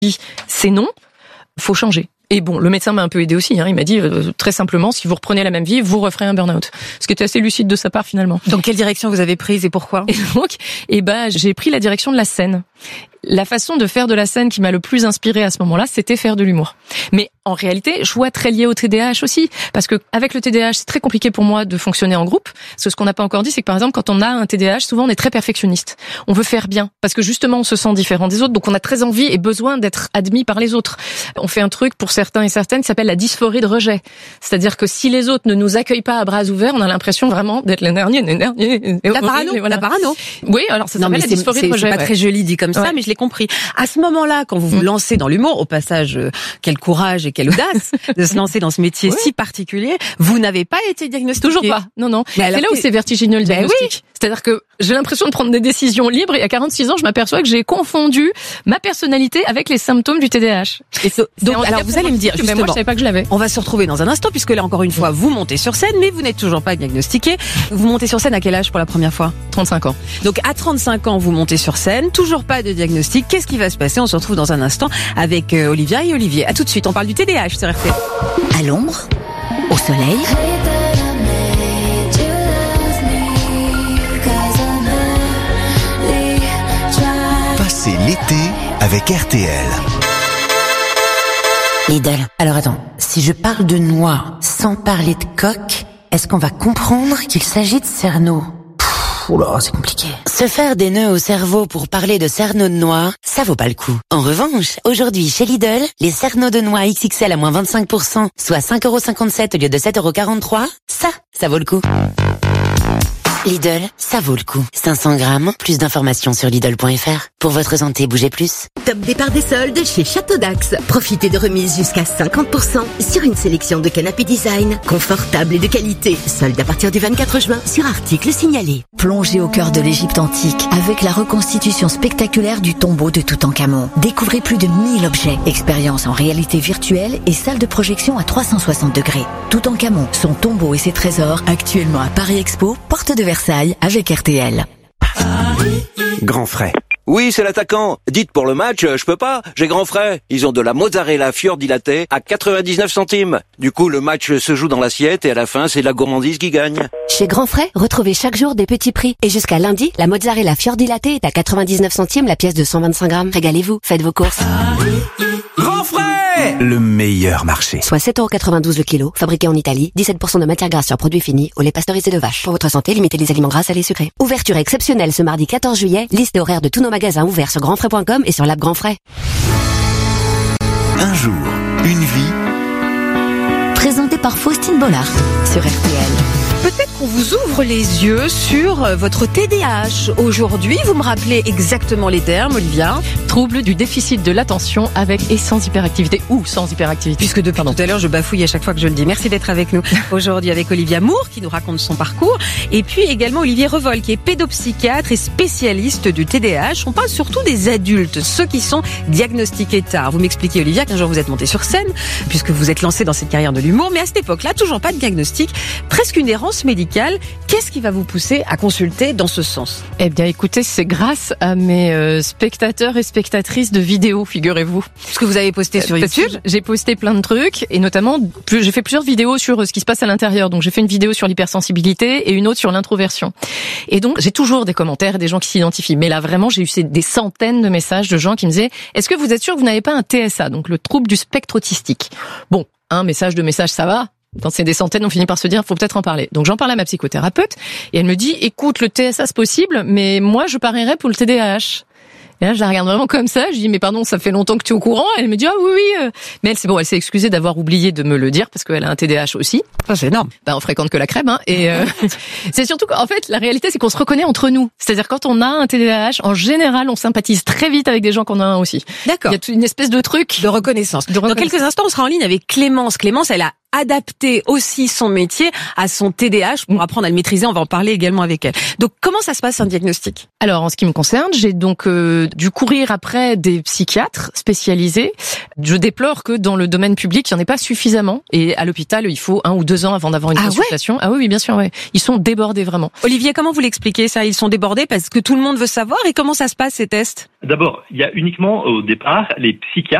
dit c'est non, faut changer. Et bon, le médecin m'a un peu aidé aussi. Il m'a dit très simplement, si vous reprenez la même vie, vous referez un burn-out. Ce qui était assez lucide de sa part finalement. Donc quelle direction vous avez prise et pourquoi ? Et donc, j'ai pris la direction de la scène. La façon de faire de la scène qui m'a le plus inspirée à ce moment-là, c'était faire de l'humour. Mais en réalité, je vois très lié au TDAH aussi, parce que avec le TDAH, c'est très compliqué pour moi de fonctionner en groupe. Parce que ce qu'on n'a pas encore dit, c'est que par exemple, quand on a un TDAH, souvent on est très perfectionniste. On veut faire bien, parce que justement, on se sent différent des autres, donc on a très envie et besoin d'être admis par les autres. On fait un truc pour certains et certaines qui s'appelle la dysphorie de rejet. C'est-à-dire que si les autres ne nous accueillent pas à bras ouverts, on a l'impression vraiment d'être les derniers. La parano. Oui, alors ça s'appelle la dysphorie de rejet. C'est pas très joli dit comme ça, mais je l'ai compris. À ce moment-là, quand vous vous lancez dans l'humour, au passage, quel courage et quelle audace de se lancer dans ce métier si particulier, vous n'avez pas été diagnostiqué. Toujours pas. Non. C'est là où c'est vertigineux le diagnostic. C'est-à-dire que j'ai l'impression de prendre des décisions libres et à 46 ans, je m'aperçois que j'ai confondu ma personnalité avec les symptômes du TDAH. Donc, alors vous allez me dire, justement, moi je savais pas que je l'avais. On va se retrouver dans un instant, puisque là encore une fois, vous montez sur scène, mais vous n'êtes toujours pas diagnostiqué. Vous montez sur scène à quel âge pour la première fois ? 35 ans. Donc à 35 ans, vous montez sur scène, toujours pas de diagnostic. Qu'est-ce qui va se passer ? On se retrouve dans un instant avec Olivia et Olivier. À tout de suite, on parle du TDAH sur RTL. À l'ombre, au soleil. Passez l'été avec RTL. Lidl. Alors attends, si je parle de noix sans parler de coque, est-ce qu'on va comprendre qu'il s'agit de cerneau ? Oula, c'est compliqué. Se faire des nœuds au cerveau pour parler de cerneau de noix, ça vaut pas le coup. En revanche, aujourd'hui chez Lidl, les cerneaux de noix XXL à moins 25%, soit 5,57€ au lieu de 7,43€, ça vaut le coup. Lidl, ça vaut le coup. 500 grammes, plus d'informations sur Lidl.fr. Pour votre santé, bougez plus. Top départ des soldes chez Château d'Axe. Profitez de remises jusqu'à 50% sur une sélection de canapés design, confortables et de qualité. Soldes à partir du 24 juin sur articles signalés. Plongez au cœur de l'Égypte antique avec la reconstitution spectaculaire du tombeau de Toutankhamon. Découvrez plus de 1000 objets, expériences en réalité virtuelle et salle de projection à 360 degrés. Toutankhamon, son tombeau et ses trésors, actuellement à Paris Expo, porte de Versailles avec RTL. Grand frais. Oui, c'est l'attaquant. Dites pour le match, je peux pas, j'ai grand frais. Ils ont de la mozzarella fiordilatée à 99 centimes. Du coup, le match se joue dans l'assiette et à la fin, c'est la gourmandise qui gagne. Chez Grand Frais, retrouvez chaque jour des petits prix. Et jusqu'à lundi, la mozzarella fiordilatée est à 99 centimes la pièce de 125 grammes. Régalez-vous, faites vos courses. Grand frais, le meilleur marché. Soit 7,92€ le kilo, fabriqué en Italie, 17% de matière grasse sur produits finis, au lait pasteurisé de vache. Pour votre santé, limitez les aliments gras, salés, sucrés. Ouverture exceptionnelle ce mardi 14 juillet, liste et horaire de tous nos magasins ouverts sur grandfrais.com et sur l'app Grand Frais. Un jour, une vie. Présenté par Faustine Bollard sur RTL. Peut-être qu'on vous ouvre les yeux sur votre TDAH. Aujourd'hui, vous me rappelez exactement les termes, Olivia. Trouble du déficit de l'attention avec et sans hyperactivité ou sans hyperactivité. Puisque depuis tout à l'heure, je bafouille à chaque fois que je le dis. Merci d'être avec nous aujourd'hui avec Olivia Moore qui nous raconte son parcours. Et puis également Olivier Revol qui est pédopsychiatre et spécialiste du TDAH. On parle surtout des adultes, ceux qui sont diagnostiqués tard. Vous m'expliquez, Olivia, qu'un jour vous êtes montée sur scène puisque vous êtes lancée dans cette carrière de l'humour. Mais à cette époque-là, toujours pas de diagnostic, presque une errance médicale. Qu'est-ce qui va vous pousser à consulter dans ce sens ? Eh bien, écoutez, c'est grâce à mes spectateurs et spectatrices de vidéos, figurez-vous. Ce que vous avez posté sur YouTube. J'ai posté plein de trucs et notamment, j'ai fait plusieurs vidéos sur ce qui se passe à l'intérieur. Donc, j'ai fait une vidéo sur l'hypersensibilité et une autre sur l'introversion. Et donc, j'ai toujours des commentaires et des gens qui s'identifient. Mais là, vraiment, j'ai eu des centaines de messages de gens qui me disaient « Est-ce que vous êtes sûr que vous n'avez pas un TSA ?» Donc, le trouble du spectre autistique. Bon, un message, deux messages, ça va. Quand c'est des centaines, on finit par se dire, faut peut-être en parler. Donc j'en parle à ma psychothérapeute et elle me dit, écoute, le TSA c'est possible, mais moi je parierais pour le TDAH. Et là, je la regarde vraiment comme ça. Je dis, mais pardon, ça fait longtemps que tu es au courant. Elle me dit, ah oui. Mais elle s'est excusée d'avoir oublié de me le dire parce qu'elle a un TDAH aussi. Ça, c'est énorme. On fréquente que la crème, hein. Et c'est surtout qu'en fait, la réalité, c'est qu'on se reconnaît entre nous. C'est-à-dire quand on a un TDAH, en général, on sympathise très vite avec des gens qu'on a un aussi. D'accord. Il y a une espèce de truc de reconnaissance. Dans quelques instants, on sera en ligne avec Clémence. Clémence, elle a adapter aussi son métier à son TDAH pour apprendre à le maîtriser. On va en parler également avec elle. Donc, comment ça se passe un diagnostic? Alors, en ce qui me concerne, j'ai donc dû courir après des psychiatres spécialisés. Je déplore que dans le domaine public, il n'y en ait pas suffisamment. Et à l'hôpital, il faut 1 ou 2 ans avant d'avoir une consultation. Ah oui, bien sûr, ouais. Ils sont débordés vraiment. Olivier, comment vous l'expliquez ça? Ils sont débordés parce que tout le monde veut savoir. Et comment ça se passe ces tests? D'abord, il y a uniquement au départ les psychiatres